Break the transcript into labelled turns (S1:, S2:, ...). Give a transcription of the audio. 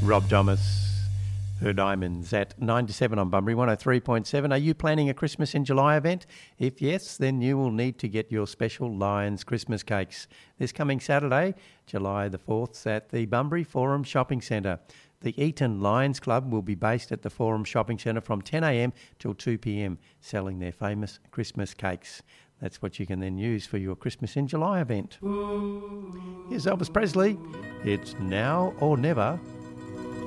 S1: Rob Thomas, Her Diamonds at 9 to 7 on Bunbury 103.7. Are you planning a Christmas in July event? If yes, then you will need to get your special Lions Christmas cakes this coming Saturday, July the 4th, at the Bunbury Forum Shopping Centre. The Eton Lions Club will be based at the Forum Shopping Centre from 10 a.m. till 2 p.m, selling their famous Christmas cakes. That's what you can then use for your Christmas in July event. Here's Elvis Presley. It's now or never.